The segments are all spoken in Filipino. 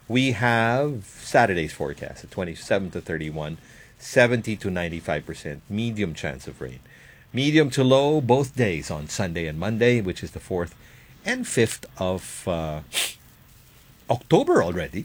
We have Saturday's forecast at 27 to 31, 70 to 95%, medium chance of rain. Medium to low both days on Sunday and Monday, which is the 4th and 5th of October already.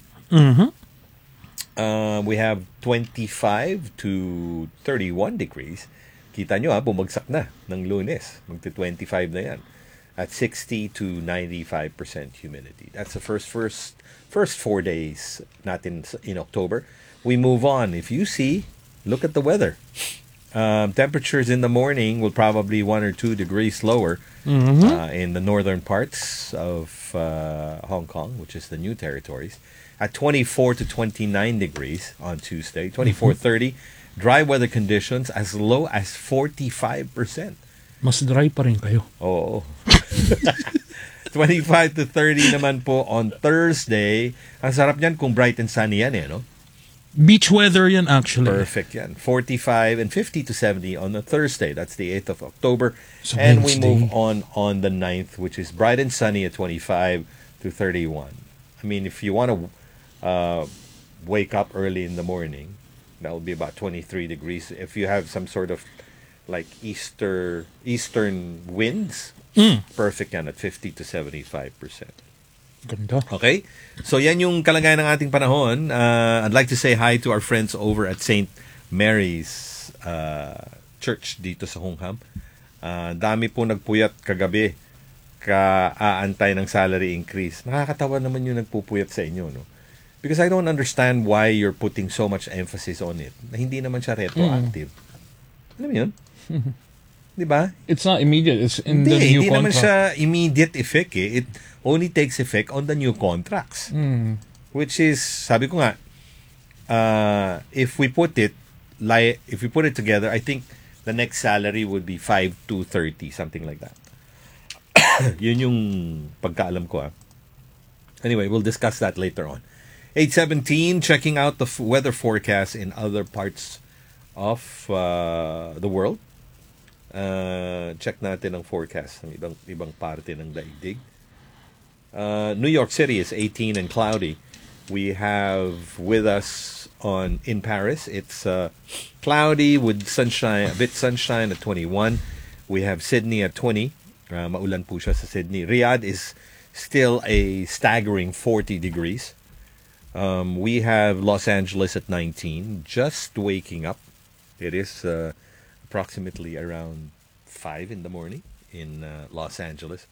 We have 25 to 31 degrees. Kita nyo bumagsak na ng Lunes. Magti-25 na yan. At 60 to 95% humidity. That's the first 4 days natin in October. We move on. If you see, look at the weather. Temperatures in the morning will probably 1 or 2 degrees lower in the northern parts of Hong Kong, which is the New Territories. At 24 to 29 degrees on Tuesday, 24-30. Dry weather conditions as low as 45%. Mas dry pa rin kayo. Oo. 25 to 30 naman po on Thursday. Ang sarap niyan kung bright and sunny yan no? Beach weather yan actually. Perfect yan. 45 and 50 to 70 on the Thursday. That's the 8th of October. So and Wednesday. We move on the 9th, which is bright and sunny at 25 to 31. I mean, if you want to wake up early in the morning, that will be about 23 degrees. If you have some sort of like eastern winds, perfect yan at 50 to 75%. Ganda. Okay? So yan yung kalagayan ng ating panahon. I'd like to say hi to our friends over at St. Mary's Church dito sa Hongham. Dami po nagpuyat kagabi kaantay ng salary increase. Nakakatawa naman yung nagpupuyat sa inyo, no? Because I don't understand why you're putting so much emphasis on it. Na hindi naman siya retroactive. Alam mo yun? Di ba? It's not immediate. It's in the new contract. Hindi naman siya immediate effect It only takes effect on the new contracts. Which is, sabi ko nga, if we put it together, I think the next salary would be 5 to 30, something like that. Yun yung pagkaalam ko. Anyway, we'll discuss that later on. 8:17, checking out the weather forecast in other parts of the world. Check natin ang forecast ng ibang parte ng daigdig. New York City is 18 and cloudy. We have with us in Paris, it's cloudy with sunshine, a bit sunshine at 21. We have Sydney at 20. Maulan po siya sa Sydney. Riyadh is still a staggering 40 degrees. We have Los Angeles at 19, just waking up. It is approximately around 5 in the morning in Los Angeles.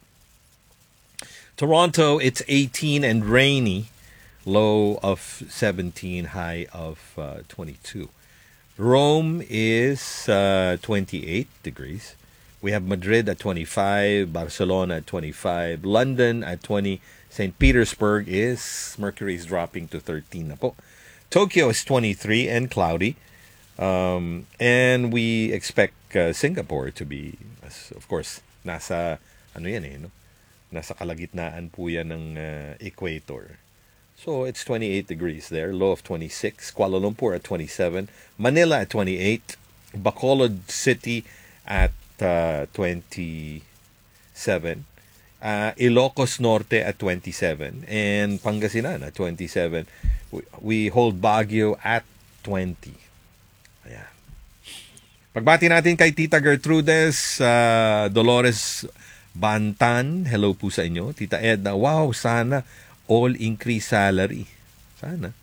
Toronto, it's 18 and rainy, low of 17, high of 22. Rome is 28 degrees. We have Madrid at 25, Barcelona at 25, London at 20. St. Petersburg Mercury is dropping to 13 na po. Tokyo is 23 and cloudy. And we expect Singapore to be, of course, nasa nasa kalagitnaan po yan ng equator. So it's 28 degrees there, low of 26. Kuala Lumpur at 27. Manila at 28. Bacolod City at 27. Ilocos Norte at 27 and Pangasinan at 27. We hold Baguio at 20. Ayan. Pagbati natin kay Tita Gertrudes Dolores Bantan. Hello po sa inyo. Tita Edna, wow, sana all increase salary. Sana.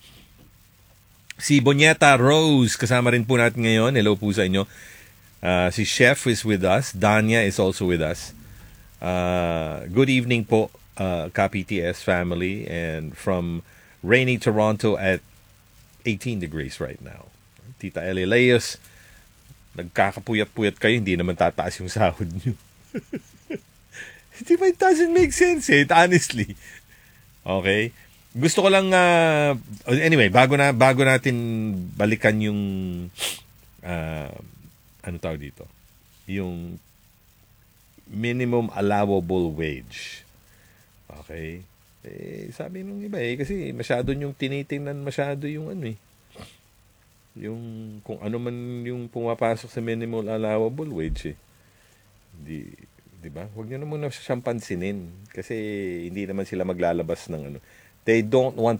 Si Bonieta Rose, kasama rin po natin ngayon. Hello po sa inyo. Si Chef is with us. Danya is also with us. Good evening po, KPTS family, and from rainy Toronto at 18 degrees right now. Tita Ellie Leos, nagkakapuyat-puyat kayo, hindi naman tataas yung sahod nyo. It doesn't make sense honestly. Okay? Gusto ko lang, anyway, bago natin balikan yung, ano tawag dito? Yung minimum allowable wage. Okay? Sabi nung iba kasi masyado yung tinitingnan masyado yung yung kung ano man yung pumapasok sa minimum allowable wage di ba? Huwag niyo na muna siyang pansinin kasi hindi naman sila maglalabas ng They don't want